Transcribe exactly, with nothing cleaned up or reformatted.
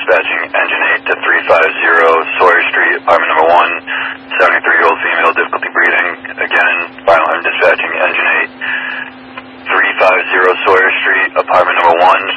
dispatching engine eight to three five zero Sawyer Street, apartment number one, seventy-three-year-old female, difficulty breathing. Again, final arm dispatching engine eight, three five zero Sawyer Street, apartment number one,